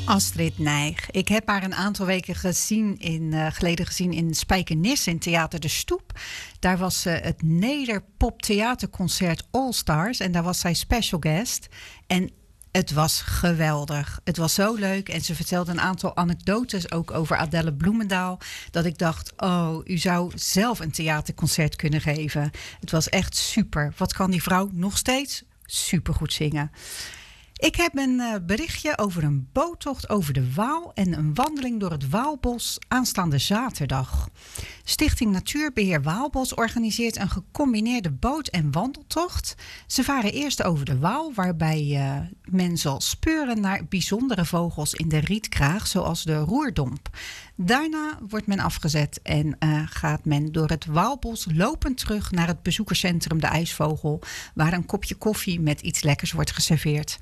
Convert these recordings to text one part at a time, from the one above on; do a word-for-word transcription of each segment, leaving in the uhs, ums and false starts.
Astrid Nijg. Ik heb haar een aantal weken gezien in, uh, geleden gezien in Spijkenisse in Theater de Stoep. Daar was uh, het Nederpop Theaterconcert All Stars en daar was zij special guest. En het was geweldig. Het was zo leuk en ze vertelde een aantal anekdotes ook over Adelle Bloemendaal. Dat ik dacht, oh, u zou zelf een theaterconcert kunnen geven. Het was echt super. Wat kan die vrouw nog steeds? Supergoed zingen. Ik heb een uh, berichtje over een boottocht over de Waal en een wandeling door het Waalbos aanstaande zaterdag. Stichting Natuurbeheer Waalbos organiseert een gecombineerde boot- en wandeltocht. Ze varen eerst over de Waal, waarbij uh, men zal speuren naar bijzondere vogels in de rietkraag, zoals de roerdomp. Daarna wordt men afgezet en uh, gaat men door het Waalbos lopend terug naar het bezoekerscentrum De IJsvogel, waar een kopje koffie met iets lekkers wordt geserveerd.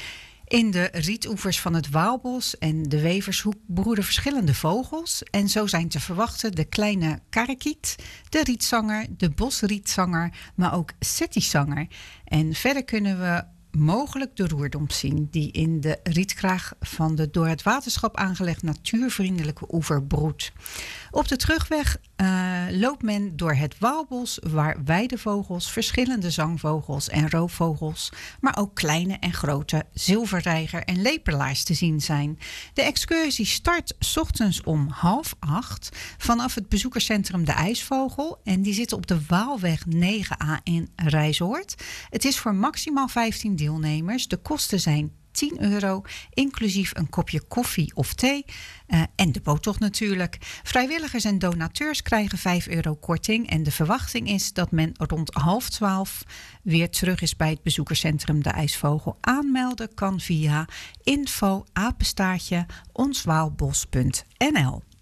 In de rietoevers van het Waalbos en de Wevershoek broeden verschillende vogels. En zo zijn te verwachten de kleine karakiet, de rietzanger, de bosrietzanger, maar ook settizanger. En verder kunnen we mogelijk de roerdomp zien, die in de rietkraag van de door het waterschap aangelegd natuurvriendelijke oever broedt. Op de terugweg uh, loopt men door het Waalbos, waar weidevogels, verschillende zangvogels en roofvogels, maar ook kleine en grote zilverreiger en lepelaars te zien zijn. De excursie start 's ochtends om half acht vanaf het bezoekerscentrum De IJsvogel en die zit op de Waalweg negen A in Rijsoord. Het is voor maximaal vijftien deelnemers. De kosten zijn tien euro, inclusief een kopje koffie of thee uh, en de boottocht natuurlijk. Vrijwilligers en donateurs krijgen vijf euro korting en de verwachting is dat men rond half twaalf weer terug is bij het bezoekerscentrum De IJsvogel. Aanmelden kan via info apenstaartje onswaalbos punt n l.